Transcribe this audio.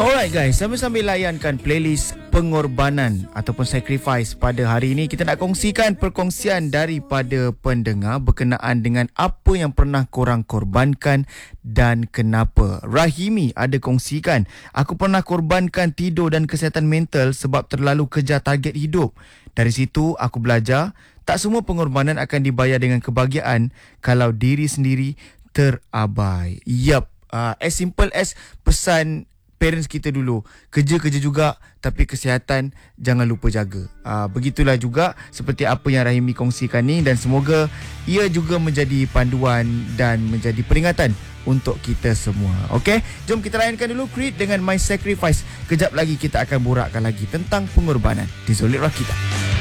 Alright guys, sambil-sambil layankan playlist pengorbanan ataupun sacrifice pada hari ini, kita nak kongsikan perkongsian daripada pendengar berkenaan dengan apa yang pernah korang korbankan dan kenapa. Rahimi ada kongsikan, aku pernah korbankan tidur dan kesihatan mental sebab terlalu kejar target hidup. Dari situ aku belajar, tak semua pengorbanan akan dibayar dengan kebahagiaan kalau diri sendiri terabai. Yup, as simple as pesan parents kita dulu, kerja-kerja juga tapi kesihatan jangan lupa jaga. Begitulah juga seperti apa yang Rahimi kongsikan ni, dan semoga ia juga menjadi panduan dan menjadi peringatan untuk kita semua. Okey, jom kita layankan dulu Creed dengan My Sacrifice. Kejap lagi kita akan borakkan lagi tentang pengorbanan di Solid Rakita.